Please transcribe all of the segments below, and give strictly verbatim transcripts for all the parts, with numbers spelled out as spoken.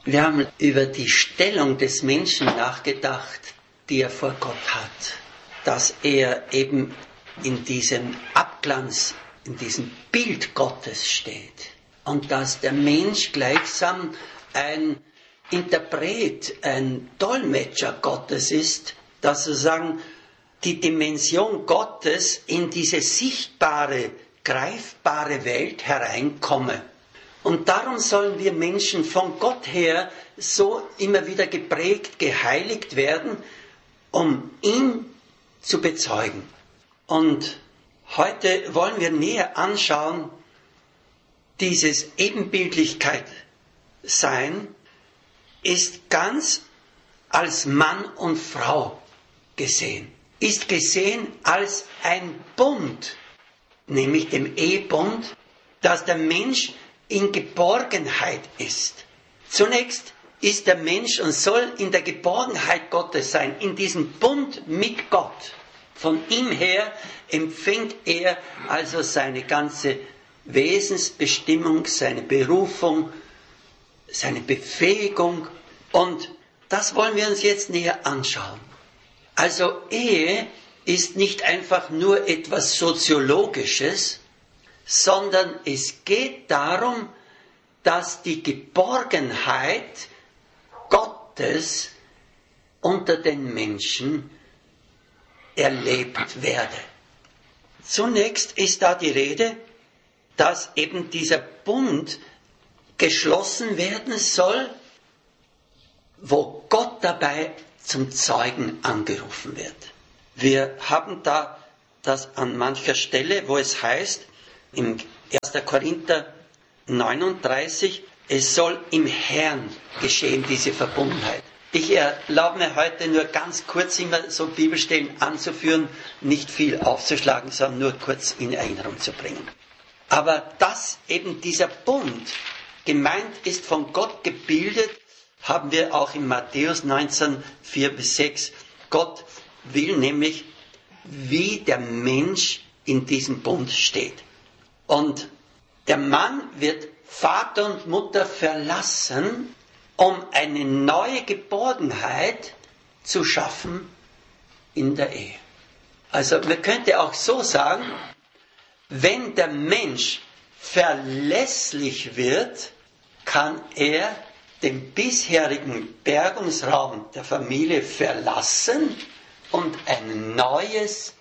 Wir haben über die Stellung des Menschen nachgedacht, die er vor Gott hat. Dass er eben in diesem Abglanz, in diesem Bild Gottes steht. Und dass der Mensch gleichsam ein Interpret, ein Dolmetscher Gottes ist, dass sozusagen die Dimension Gottes in diese sichtbare, greifbare Welt hereinkomme. Und darum sollen wir Menschen von Gott her so immer wieder geprägt, geheiligt werden, um ihn zu bezeugen. Und heute wollen wir näher anschauen, dieses Ebenbildlichkeit sein ist ganz als Mann und Frau gesehen. Ist gesehen als ein Bund, nämlich dem Ehebund, dass der Mensch in Geborgenheit ist. Zunächst ist der Mensch und soll in der Geborgenheit Gottes sein, in diesem Bund mit Gott. Von ihm her empfängt er also seine ganze Wesensbestimmung, seine Berufung, seine Befähigung. Und das wollen wir uns jetzt näher anschauen. Also Ehe ist nicht einfach nur etwas Soziologisches, sondern es geht darum, dass die Geborgenheit Gottes unter den Menschen erlebt werde. Zunächst ist da die Rede, dass eben dieser Bund geschlossen werden soll, wo Gott dabei zum Zeugen angerufen wird. Wir haben da das an mancher Stelle, wo es heißt, im ersten Korinther neununddreißig, es soll im Herrn geschehen, diese Verbundenheit. Ich erlaube mir heute nur ganz kurz immer so Bibelstellen anzuführen, nicht viel aufzuschlagen, sondern nur kurz in Erinnerung zu bringen. Aber dass eben dieser Bund gemeint ist, von Gott gebildet, haben wir auch in Matthäus neunzehn, vier bis sechs. Gott will nämlich, wie der Mensch in diesem Bund steht. Und der Mann wird Vater und Mutter verlassen, um eine neue Geborgenheit zu schaffen in der Ehe. Also man könnte auch so sagen, wenn der Mensch verlässlich wird, kann er den bisherigen Bergungsraum der Familie verlassen und ein neues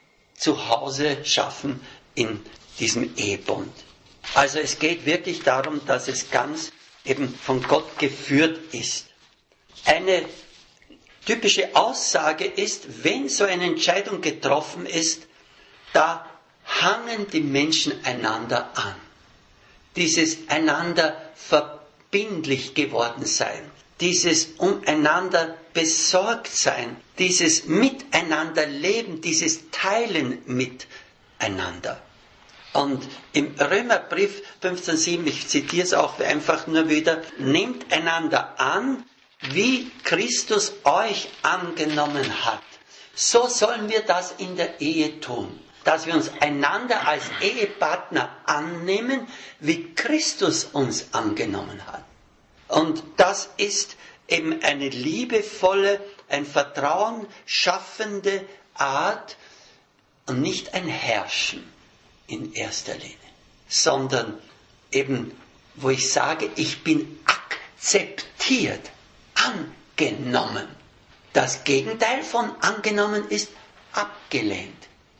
Zuhause schaffen in diesem Ehebund. Also es geht wirklich darum, dass es ganz eben von Gott geführt ist. Eine typische Aussage ist, wenn so eine Entscheidung getroffen ist, da hangen die Menschen einander an. Dieses einander verbindlich geworden sein, dieses umeinander besorgt sein, dieses miteinander leben, dieses Teilen miteinander. Und im Römerbrief fünfzehn sieben, ich zitiere es auch einfach nur wieder, nehmt einander an, wie Christus euch angenommen hat. So sollen wir das in der Ehe tun, dass wir uns einander als Ehepartner annehmen, wie Christus uns angenommen hat. Und das ist eben eine liebevolle, ein Vertrauen schaffende Art und nicht ein Herrschen in erster Linie, sondern eben, wo ich sage, ich bin akzeptiert, angenommen. Das Gegenteil von angenommen ist abgelehnt.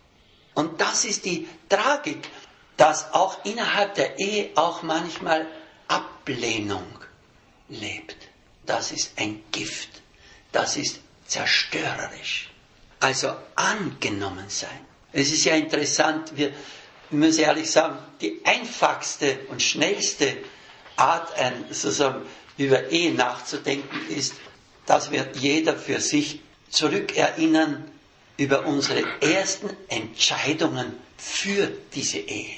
Und das ist die Tragik, dass auch innerhalb der Ehe auch manchmal Ablehnung lebt. Das ist ein Gift. Das ist zerstörerisch. Also angenommen sein. Es ist ja interessant, wir müssen ehrlich sagen, die einfachste und schnellste Art, ein, sozusagen über Ehe nachzudenken, ist, dass wir jeder für sich zurückerinnern über unsere ersten Entscheidungen für diese Ehe.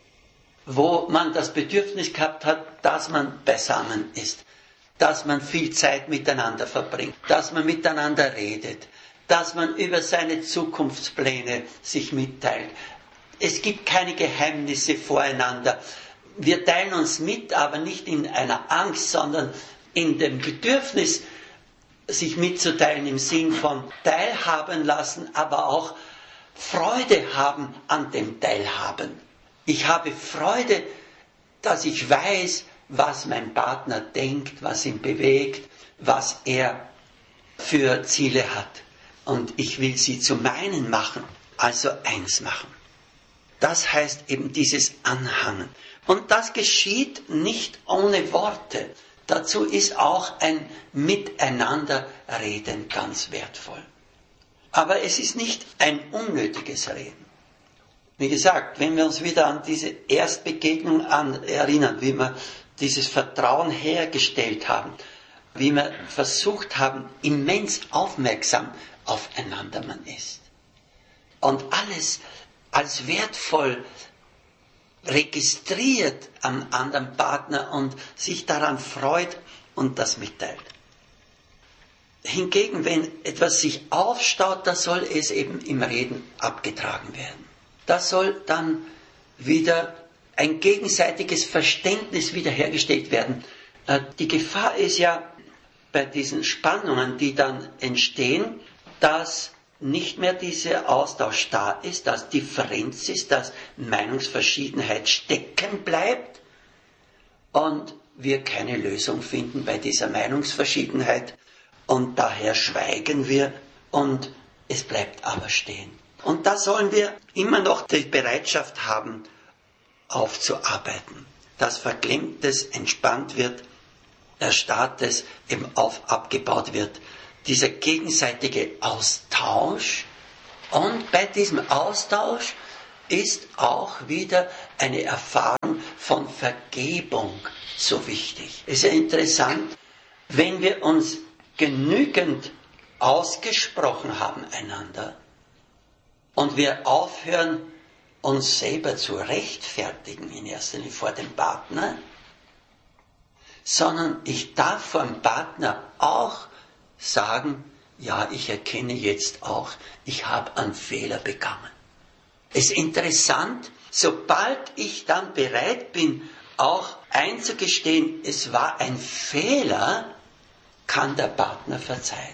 Wo man das Bedürfnis gehabt hat, dass man beisammen ist, dass man viel Zeit miteinander verbringt, dass man miteinander redet, dass man über seine Zukunftspläne sich mitteilt. Es gibt keine Geheimnisse voreinander. Wir teilen uns mit, aber nicht in einer Angst, sondern in dem Bedürfnis, sich mitzuteilen im Sinn von teilhaben lassen, aber auch Freude haben an dem Teilhaben. Ich habe Freude, dass ich weiß, was mein Partner denkt, was ihn bewegt, was er für Ziele hat. Und ich will sie zu meinen machen, also eins machen. Das heißt eben dieses Anhangen. Und das geschieht nicht ohne Worte. Dazu ist auch ein Miteinanderreden ganz wertvoll. Aber es ist nicht ein unnötiges Reden. Wie gesagt, wenn wir uns wieder an diese Erstbegegnung an erinnern, wie wir dieses Vertrauen hergestellt haben, wie wir versucht haben, immens aufmerksam aufeinander man ist. Und alles als wertvoll registriert am anderen Partner und sich daran freut und das mitteilt. Hingegen, wenn etwas sich aufstaut, da soll es eben im Reden abgetragen werden. Da soll dann wieder ein gegenseitiges Verständnis wiederhergestellt werden. Die Gefahr ist ja bei diesen Spannungen, die dann entstehen, dass nicht mehr dieser Austausch da ist, dass Differenz ist, dass Meinungsverschiedenheit stecken bleibt und wir keine Lösung finden bei dieser Meinungsverschiedenheit und daher schweigen wir und es bleibt aber stehen. Und da sollen wir immer noch die Bereitschaft haben, aufzuarbeiten, dass Verklemmtes entspannt wird, Erstarrtes eben auf abgebaut wird. Dieser gegenseitige Austausch und bei diesem Austausch ist auch wieder eine Erfahrung von Vergebung so wichtig. Es ist ja interessant, wenn wir uns genügend ausgesprochen haben einander und wir aufhören, uns selber zu rechtfertigen, in erster Linie vor dem Partner, sondern ich darf vor dem Partner auch sagen, ja, ich erkenne jetzt auch, ich habe einen Fehler begangen. Es ist interessant, sobald ich dann bereit bin, auch einzugestehen, es war ein Fehler, kann der Partner verzeihen.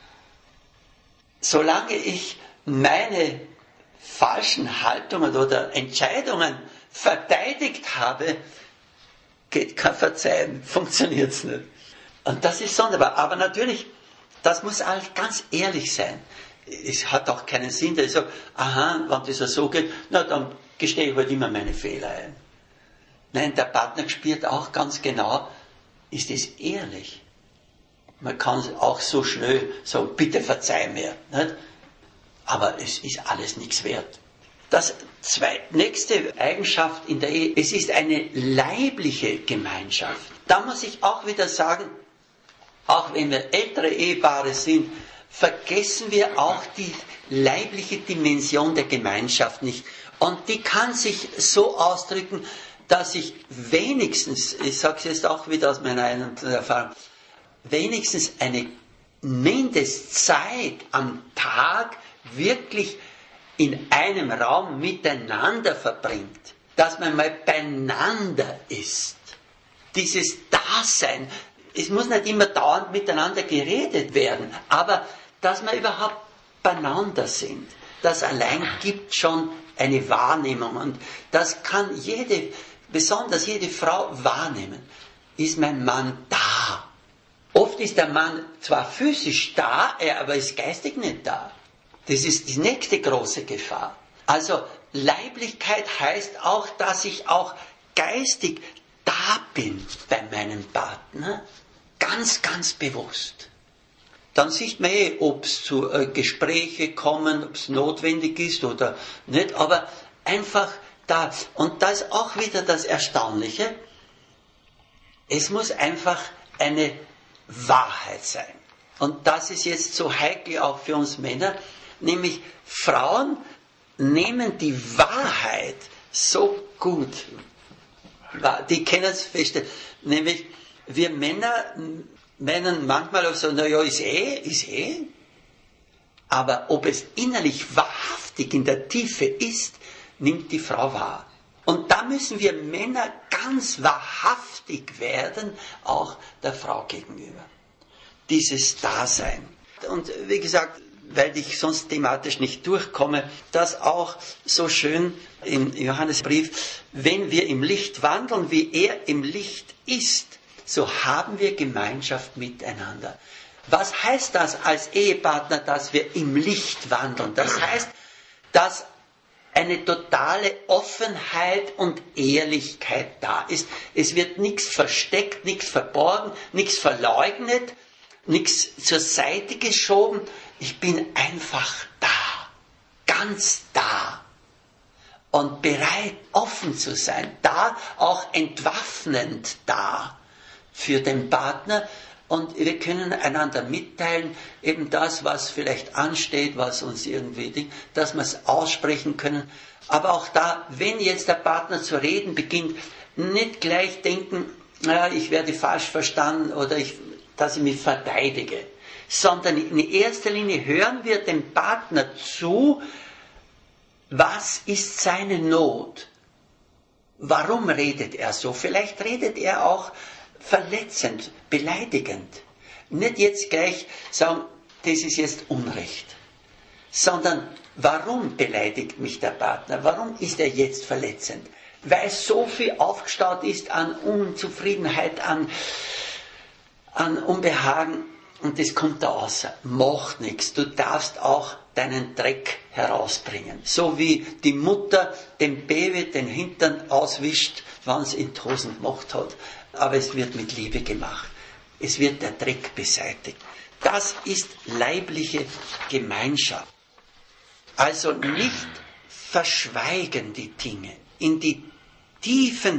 Solange ich meine falschen Haltungen oder Entscheidungen verteidigt habe, geht kein Verzeihen, funktioniert es nicht. Und das ist sonderbar. Aber natürlich, das muss alles ganz ehrlich sein. Es hat auch keinen Sinn, dass ich sage, aha, wenn das so geht, na dann gestehe ich halt immer meine Fehler ein. Nein, der Partner spürt auch ganz genau, ist es ehrlich. Man kann auch so schnell sagen, bitte verzeih mir. Nicht? Aber es ist alles nichts wert. Das zwei, nächste Eigenschaft in der Ehe, es ist eine leibliche Gemeinschaft. Da muss ich auch wieder sagen, auch wenn wir ältere Ehepaare sind, vergessen wir auch die leibliche Dimension der Gemeinschaft nicht. Und die kann sich so ausdrücken, dass ich wenigstens, ich sage es jetzt auch wieder aus meiner eigenen Erfahrung, wenigstens eine Mindestzeit am Tag wirklich in einem Raum miteinander verbringt, dass man mal beieinander ist. Dieses Dasein, es muss nicht immer dauernd miteinander geredet werden, aber dass wir überhaupt beieinander sind, das allein gibt schon eine Wahrnehmung und das kann jede, besonders jede Frau wahrnehmen. Ist mein Mann da? Oft ist der Mann zwar physisch da, er aber ist geistig nicht da. Das ist die nächste große Gefahr. Also Leiblichkeit heißt auch, dass ich auch geistig da bin bei meinem Partner, ganz, ganz bewusst. Dann sieht man eh, ob es zu äh, Gespräche kommen, ob es notwendig ist oder nicht, aber einfach da. Und da ist auch wieder das Erstaunliche, es muss einfach eine Wahrheit sein. Und das ist jetzt so heikel auch für uns Männer, nämlich Frauen nehmen die Wahrheit so gut, die können es feststellen, nämlich wir Männer meinen manchmal auch so, naja, ist eh, ist eh, aber ob es innerlich wahrhaftig in der Tiefe ist, nimmt die Frau wahr. Und da müssen wir Männer ganz wahrhaftig werden, auch der Frau gegenüber. Dieses Dasein. Und wie gesagt, weil ich sonst thematisch nicht durchkomme, das auch so schön im Johannesbrief, wenn wir im Licht wandeln, wie er im Licht ist, so haben wir Gemeinschaft miteinander. Was heißt das als Ehepartner, dass wir im Licht wandeln? Das heißt, dass eine totale Offenheit und Ehrlichkeit da ist. Es wird nichts versteckt, nichts verborgen, nichts verleugnet, nichts zur Seite geschoben. Ich bin einfach da, ganz da und bereit, offen zu sein, da, auch entwaffnend da für den Partner. Und wir können einander mitteilen, eben das, was vielleicht ansteht, was uns irgendwie, dass wir es aussprechen können. Aber auch da, wenn jetzt der Partner zu reden beginnt, nicht gleich denken, ja, ich werde falsch verstanden oder ich, dass ich mich verteidige. Sondern in erster Linie hören wir dem Partner zu, was ist seine Not? Warum redet er so? Vielleicht redet er auch verletzend, beleidigend. Nicht jetzt gleich sagen, das ist jetzt Unrecht, sondern warum beleidigt mich der Partner? Warum ist er jetzt verletzend? Weil so viel aufgestaut ist an Unzufriedenheit, an, an Unbehagen und das kommt da raus. Macht nichts, du darfst auch deinen Dreck herausbringen. So wie die Mutter dem Baby den Hintern auswischt, wenn es in die Hosen gemacht hat. Aber es wird mit Liebe gemacht. Es wird der Dreck beseitigt. Das ist leibliche Gemeinschaft. Also nicht verschweigen die Dinge, in die tiefen